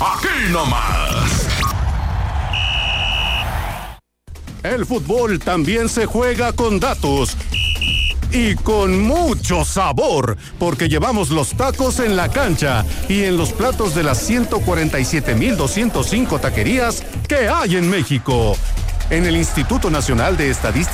aquí nomás. El fútbol también se juega con datos y con mucho sabor, porque llevamos los tacos en la cancha y en los platos de las 147,205 taquerías que hay en México. En el Instituto Nacional de Estadística